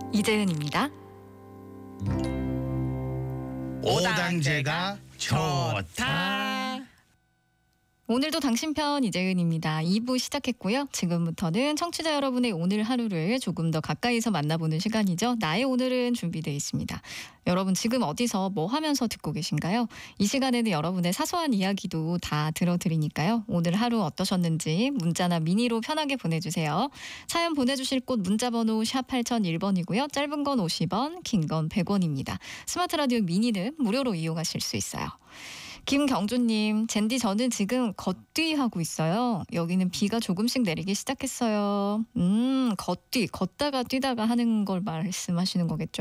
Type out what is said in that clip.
이재은입니다. 오당제가 좋다. 오늘도 당신 편 이재은입니다. 2부 시작했고요. 지금부터는 청취자 여러분의 오늘 하루를 조금 더 가까이서 만나보는 시간이죠. 나의 오늘은 준비되어 있습니다. 여러분 지금 어디서 뭐 하면서 듣고 계신가요? 이 시간에는 여러분의 사소한 이야기도 다 들어드리니까요. 오늘 하루 어떠셨는지 문자나 미니로 편하게 보내주세요. 사연 보내주실 곳 문자번호 샵 8001번이고요. 짧은 건 50원, 긴 건 100원입니다. 스마트 라디오 미니는 무료로 이용하실 수 있어요. 김경주님, 젠디 저는 지금 걷기하고 있어요. 여기는 비가 조금씩 내리기 시작했어요. 걷다가 뛰다가 하는 걸 말씀하시는 거겠죠?